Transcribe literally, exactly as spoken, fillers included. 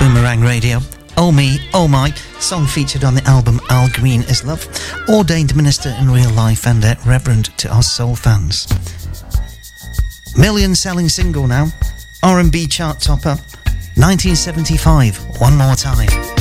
Boomerang Radio. Oh Me, Oh My, song featured on the album Al Green Is Love, ordained minister in real life and a reverend to our soul fans. Million selling single now, R and B chart topper, nineteen seventy-five, One More Time.